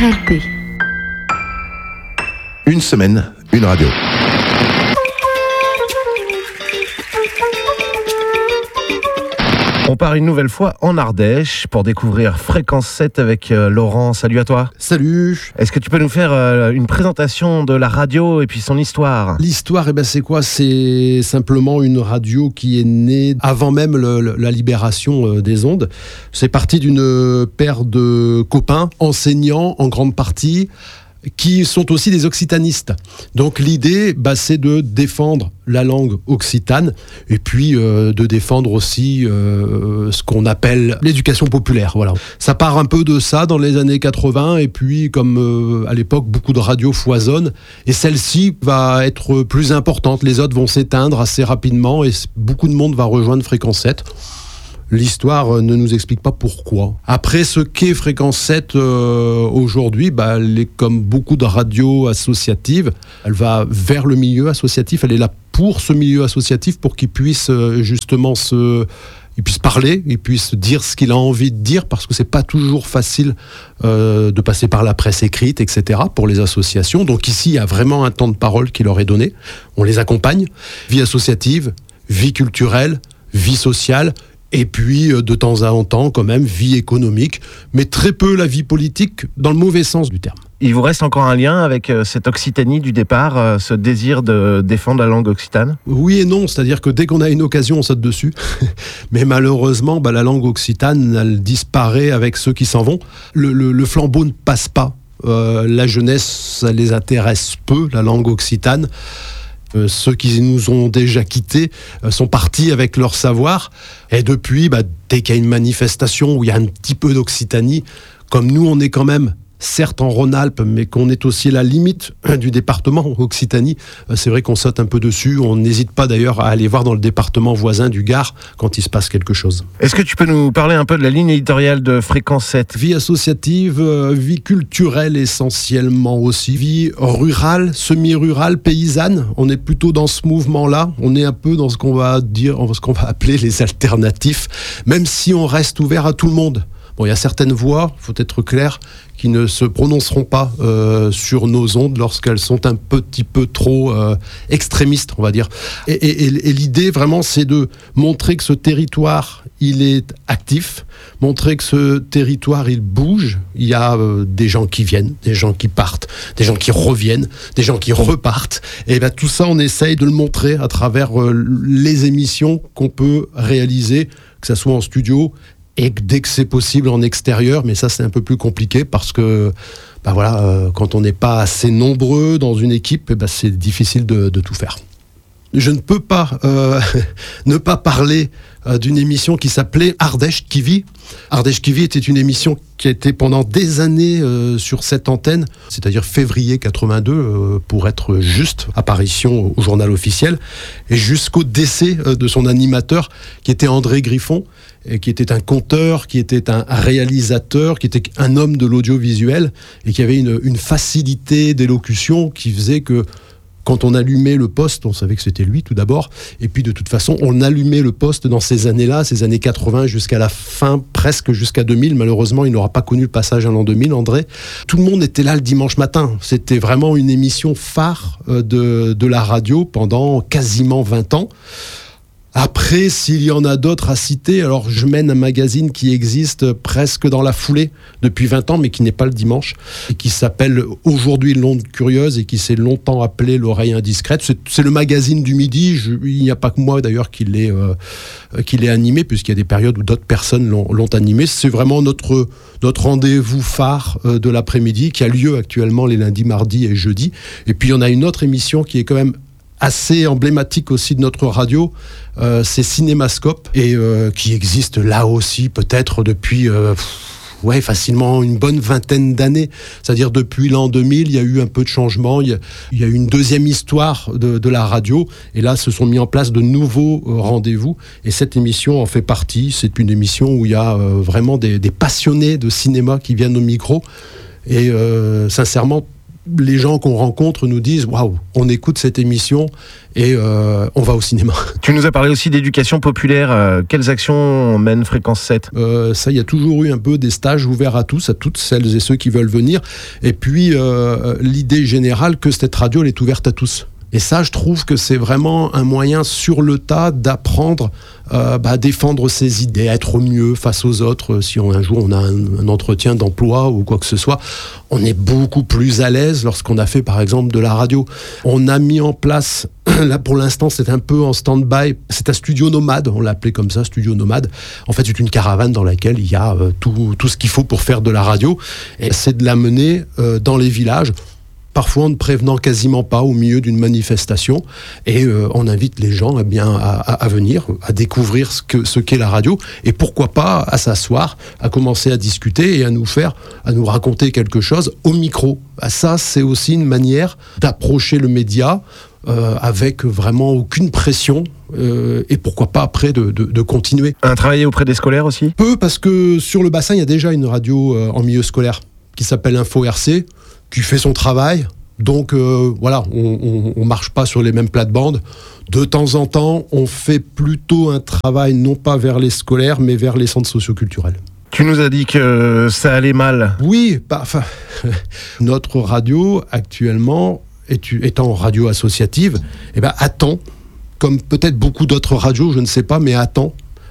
RLP. Une semaine, une radio. On part une nouvelle fois en Ardèche pour découvrir Fréquence 7 avec Laurent. Salut à toi. Salut. Est-ce que tu peux nous faire une présentation de la radio et puis son histoire ? L'histoire, c'est quoi ? C'est simplement une radio qui est née avant même la libération des ondes. C'est parti d'une paire de copains, enseignants en grande partie, qui sont aussi des occitanistes. Donc l'idée, c'est de défendre la langue occitane et puis de défendre aussi ce qu'on appelle l'éducation populaire. Voilà. Ça part un peu de ça dans les années 80 et puis comme à l'époque beaucoup de radios foisonnent et celle-ci va être plus importante. Les autres vont s'éteindre assez rapidement et beaucoup de monde va rejoindre Fréquence 7. L'histoire ne nous explique pas pourquoi. Après, ce qu'est Fréquence 7 aujourd'hui, elle est comme beaucoup de radios associatives. Elle va vers le milieu associatif. Elle est là pour ce milieu associatif, pour qu'il puisse justement il puisse parler, il puisse dire ce qu'il a envie de dire, parce que c'est pas toujours facile de passer par la presse écrite, etc., pour les associations. Donc ici, il y a vraiment un temps de parole qui leur est donné. On les accompagne. Vie associative, vie culturelle, vie sociale, et puis, de temps en temps, quand même, vie économique, mais très peu la vie politique, dans le mauvais sens du terme. Il vous reste encore un lien avec cette Occitanie du départ, ce désir de défendre la langue occitane ? Oui et non, c'est-à-dire que dès qu'on a une occasion, on saute dessus. Mais malheureusement, la langue occitane, elle disparaît avec ceux qui s'en vont. Le flambeau ne passe pas. La jeunesse, ça les intéresse peu, la langue occitane. Ceux qui nous ont déjà quittés sont partis avec leur savoir. Et depuis, dès qu'il y a une manifestation où il y a un petit peu d'Occitanie, comme nous, on est quand même, certes en Rhône-Alpes, mais qu'on est aussi à la limite du département Occitanie, c'est vrai qu'on saute un peu dessus. On n'hésite pas d'ailleurs à aller voir dans le département voisin du Gard quand il se passe quelque chose. Est-ce que tu peux nous parler un peu de la ligne éditoriale de Fréquence 7 ? Vie associative, vie culturelle essentiellement aussi, vie rurale, semi-rurale, paysanne. On est plutôt dans ce mouvement-là. On est un peu dans ce qu'on va appeler les alternatifs, même si on reste ouvert à tout le monde. Bon, il y a certaines voix, il faut être clair, qui ne se prononceront pas sur nos ondes lorsqu'elles sont un petit peu trop extrémistes, on va dire. Et l'idée, vraiment, c'est de montrer que ce territoire, il est actif, montrer que ce territoire, il bouge. Il y a des gens qui viennent, des gens qui partent, des gens qui reviennent, des gens qui repartent. Et tout ça, on essaye de le montrer à travers les émissions qu'on peut réaliser, que ça soit en studio, et dès que c'est possible en extérieur, mais ça c'est un peu plus compliqué parce que quand on n'est pas assez nombreux dans une équipe, c'est difficile de tout faire. Je ne peux pas ne pas parler d'une émission qui s'appelait Ardèche qui vit. Ardèche qui vit était une émission qui a été pendant des années sur cette antenne, c'est-à-dire février 82 pour être juste, apparition au journal officiel, et jusqu'au décès de son animateur qui était André Griffon, et qui était un conteur, qui était un réalisateur, qui était un homme de l'audiovisuel et qui avait une facilité d'élocution qui faisait que quand on allumait le poste, on savait que c'était lui tout d'abord, et puis de toute façon, on allumait le poste dans ces années-là, ces années 80 jusqu'à la fin, presque jusqu'à 2000. Malheureusement, il n'aura pas connu le passage à l'an 2000, André. Tout le monde était là le dimanche matin. C'était vraiment une émission phare de la radio pendant quasiment 20 ans. Après, s'il y en a d'autres à citer, alors je mène un magazine qui existe presque dans la foulée depuis 20 ans, mais qui n'est pas le dimanche, et qui s'appelle aujourd'hui L'Onde Curieuse et qui s'est longtemps appelé L'Oreille Indiscrète. C'est le magazine du midi, il n'y a pas que moi d'ailleurs qui l'ai animé, puisqu'il y a des périodes où d'autres personnes l'ont animé. C'est vraiment notre rendez-vous phare de l'après-midi qui a lieu actuellement les lundis, mardis et jeudis. Et puis il y en a une autre émission qui est quand même assez emblématique aussi de notre radio, c'est Cinémascope, et qui existe là aussi peut-être depuis facilement une bonne vingtaine d'années. C'est-à-dire depuis l'an 2000, il y a eu un peu de changement, il y a eu une deuxième histoire de la radio, et là se sont mis en place de nouveaux rendez-vous, et cette émission en fait partie. C'est une émission où il y a vraiment des passionnés de cinéma qui viennent au micro, et sincèrement, les gens qu'on rencontre nous disent « Waouh, on écoute cette émission et on va au cinéma ». Tu nous as parlé aussi d'éducation populaire. Quelles actions mène Fréquence 7 ? Ça, il y a toujours eu un peu des stages ouverts à tous, à toutes celles et ceux qui veulent venir. Et puis, l'idée générale que cette radio, elle est ouverte à tous. Et ça, je trouve que c'est vraiment un moyen sur le tas d'apprendre à défendre ses idées, à être mieux face aux autres. Si un jour on a un entretien d'emploi ou quoi que ce soit, on est beaucoup plus à l'aise lorsqu'on a fait par exemple de la radio. On a mis en place, là pour l'instant c'est un peu en stand-by, c'est un studio nomade, on l'a appelé comme ça, studio nomade. En fait c'est une caravane dans laquelle il y a tout ce qu'il faut pour faire de la radio. Et c'est de l'amener dans les villages, parfois en ne prévenant quasiment pas au milieu d'une manifestation, et on invite les gens à venir, à découvrir ce qu'est la radio, et pourquoi pas à s'asseoir, à commencer à discuter et à nous raconter quelque chose au micro. Ça, c'est aussi une manière d'approcher le média avec vraiment aucune pression, et pourquoi pas après de continuer. Travailler auprès des scolaires aussi ? Peu, parce que sur le bassin, il y a déjà une radio en milieu scolaire qui s'appelle Info RC, qui fait son travail. Donc voilà, on marche pas sur les mêmes plates-bandes. De temps en temps, on fait plutôt un travail non pas vers les scolaires, mais vers les centres socioculturels. Tu nous as dit que ça allait mal. Oui, notre radio actuellement, étant radio associative, attend, comme peut-être beaucoup d'autres radios, je ne sais pas, mais attend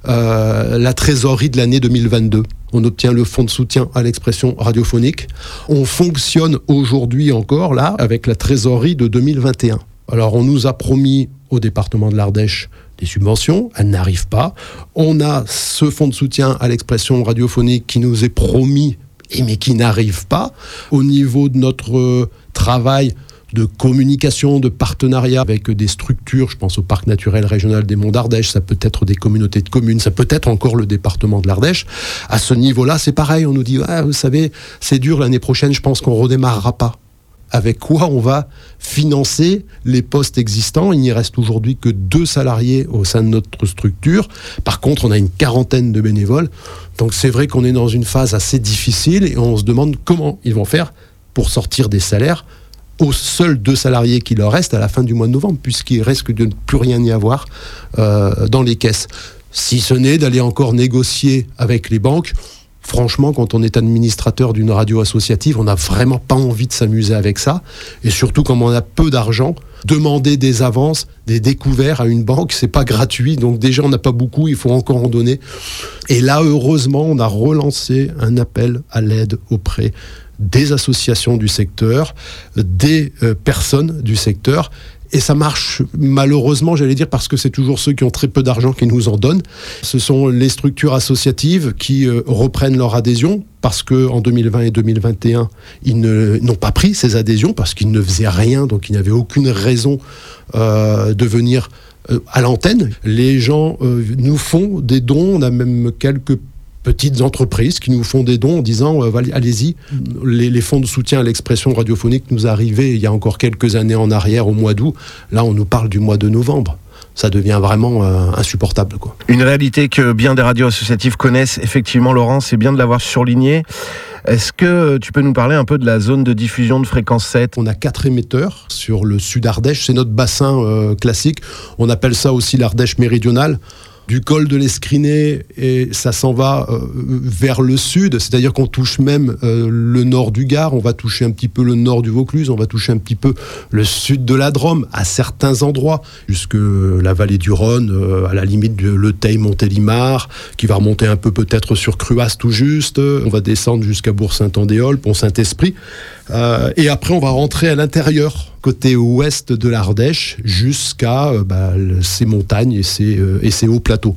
la trésorerie de l'année 2022. On obtient le fonds de soutien à l'expression radiophonique. On fonctionne aujourd'hui encore, là, avec la trésorerie de 2021. Alors, on nous a promis au département de l'Ardèche des subventions, elles n'arrivent pas. On a ce fonds de soutien à l'expression radiophonique qui nous est promis, mais qui n'arrive pas. Au niveau de notre travail de communication, de partenariat avec des structures, je pense au Parc naturel régional des Monts d'Ardèche, ça peut être des communautés de communes, ça peut être encore le département de l'Ardèche. À ce niveau-là, c'est pareil, on nous dit « vous savez, c'est dur, l'année prochaine, je pense qu'on ne redémarrera pas ». Avec quoi on va financer les postes existants ? Il n'y reste aujourd'hui que 2 salariés au sein de notre structure. Par contre, on a une 40aine de bénévoles. Donc c'est vrai qu'on est dans une phase assez difficile et on se demande comment ils vont faire pour sortir des salaires aux seuls 2 salariés qui leur restent à la fin du mois de novembre, puisqu'il risque de ne plus rien y avoir dans les caisses. Si ce n'est d'aller encore négocier avec les banques. Franchement, quand on est administrateur d'une radio associative, on n'a vraiment pas envie de s'amuser avec ça. Et surtout, comme on a peu d'argent, demander des avances, des découverts à une banque, c'est pas gratuit. Donc déjà, on n'a pas beaucoup, il faut encore en donner. Et là, heureusement, on a relancé un appel à l'aide auprès des associations du secteur, des personnes du secteur. Et ça marche malheureusement, j'allais dire, parce que c'est toujours ceux qui ont très peu d'argent qui nous en donnent. Ce sont les structures associatives qui reprennent leur adhésion, parce qu'en 2020 et 2021, ils n'ont pas pris ces adhésions, parce qu'ils ne faisaient rien, donc ils n'avaient aucune raison de venir à l'antenne. Les gens nous font des dons, on a même quelques petites entreprises qui nous font des dons en disant allez-y. Les fonds de soutien à l'expression radiophonique nous arrivaient il y a encore quelques années en arrière, au mois d'août. Là, on nous parle du mois de novembre. Ça devient vraiment insupportable, quoi. Une réalité que bien des radios associatives connaissent, effectivement, Laurent, c'est bien de l'avoir surligné. Est-ce que tu peux nous parler un peu de la zone de diffusion de Fréquence 7 ? On a 4 émetteurs sur le sud Ardèche, c'est notre bassin classique. On appelle ça aussi l'Ardèche méridionale. Du col de l'Escriné, et ça s'en va vers le sud, c'est-à-dire qu'on touche même le nord du Gard, on va toucher un petit peu le nord du Vaucluse, on va toucher un petit peu le sud de la Drôme, à certains endroits, jusque la vallée du Rhône, à la limite de Le Teil, Montélimar, qui va remonter un peu peut-être sur Cruas tout juste, on va descendre jusqu'à Bourg-Saint-Andéol, Pont-Saint-Esprit, et après on va rentrer à l'intérieur, côté ouest de l'Ardèche, jusqu'à ces montagnes et ces hauts plateaux.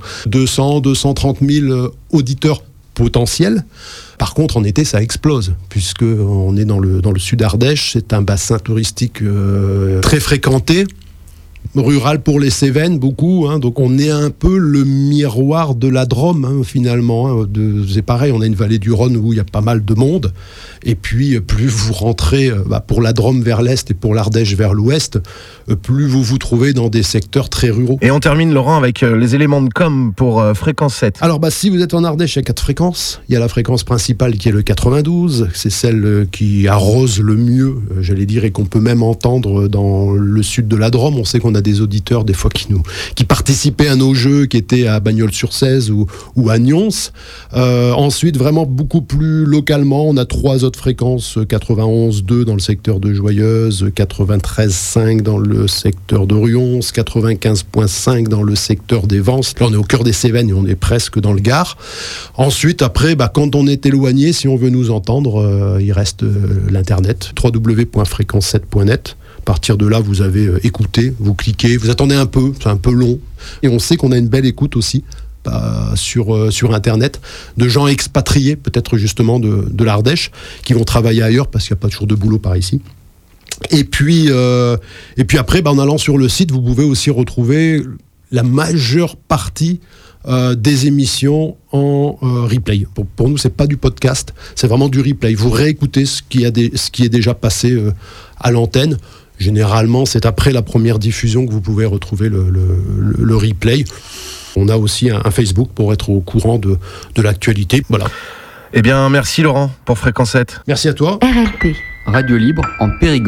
230 000 auditeurs potentiels. Par contre, en été, ça explose, puisqu'on est dans le sud Ardèche, c'est un bassin touristique très fréquenté, rural pour les Cévennes, beaucoup. Donc on est un peu le miroir de la Drôme, finalement. C'est pareil, on a une vallée du Rhône où il y a pas mal de monde. Et puis, plus vous rentrez pour la Drôme vers l'est et pour l'Ardèche vers l'ouest, plus vous vous trouvez dans des secteurs très ruraux. Et on termine, Laurent, avec les éléments de com pour Fréquence 7. Alors, si vous êtes en Ardèche, il y a 4 fréquences. Il y a la fréquence principale qui est le 92. C'est celle qui arrose le mieux, j'allais dire, et qu'on peut même entendre dans le sud de la Drôme. On sait qu'on a des auditeurs, des fois, qui participaient à nos jeux, qui étaient à Bagnols-sur-Cèze ou à Nyons. Ensuite, vraiment beaucoup plus localement, on a 3 autres fréquences, 91.2 dans le secteur de Joyeuse, 93.5 dans le secteur de Ruons, 95.5 dans le secteur des Vences. Là, on est au cœur des Cévennes et on est presque dans le Gard. Ensuite, après, quand on est éloigné, si on veut nous entendre, il reste l'internet, www.fréquence7.net. À partir de là, vous avez écouté, vous cliquez, vous attendez un peu, c'est un peu long. Et on sait qu'on a une belle écoute aussi sur Internet, de gens expatriés, peut-être justement de l'Ardèche, qui vont travailler ailleurs parce qu'il n'y a pas toujours de boulot par ici. Et puis après, en allant sur le site, vous pouvez aussi retrouver la majeure partie des émissions en replay. Pour nous, c'est pas du podcast, c'est vraiment du replay. Vous réécoutez ce qui est déjà passé à l'antenne. Généralement, c'est après la première diffusion que vous pouvez retrouver le replay. On a aussi un Facebook pour être au courant de l'actualité. Voilà. Eh bien, merci Laurent pour Fréquence 7. Merci à toi. RLP, Radio Libre en Périgord.